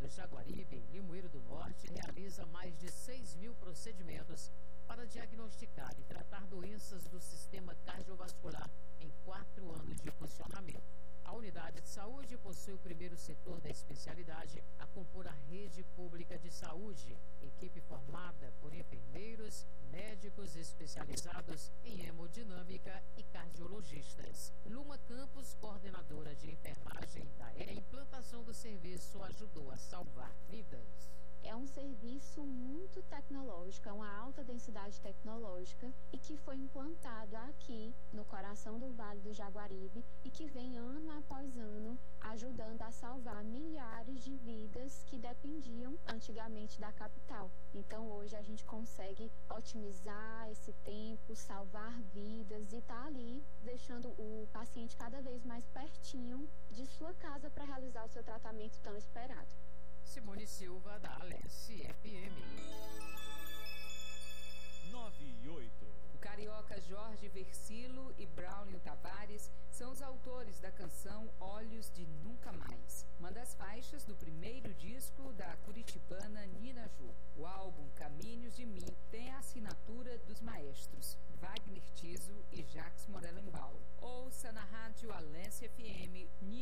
Jaguaribe, Limoeiro do Norte, realiza mais de 6.000 procedimentos para diagnosticar e tratar doenças do sistema cardiovascular em 4 anos de funcionamento. A unidade de saúde possui o primeiro setor da especialidade a compor a rede pública de saúde, equipe formada por enfermeiros, médicos especializados em hemodinâmica e cardiologistas. Luma Campos, coordenadora de enfermagem da ERA, a implantação do serviço ajudou a salvar vidas. É um serviço muito tecnológico, é uma alta densidade tecnológica e que foi implantado aqui no coração do Vale do Jaguaribe e que vem ano após ano ajudando a salvar milhares de vidas que dependiam antigamente da capital. Então hoje a gente consegue otimizar esse tempo, salvar vidas e tá ali deixando o paciente cada vez mais pertinho de sua casa para realizar o seu tratamento tão esperado. Simone Silva, da Alesse FM. 9 e 8. O carioca Jorge Versilo e Braulio Tavares são os autores da canção Olhos de Nunca Mais, uma das faixas do primeiro disco da curitibana Nina Ju. O álbum Caminhos de Mim tem a assinatura dos maestros Wagner Tiso e Jacques Morelenbaum. Ouça na rádio Alesse FM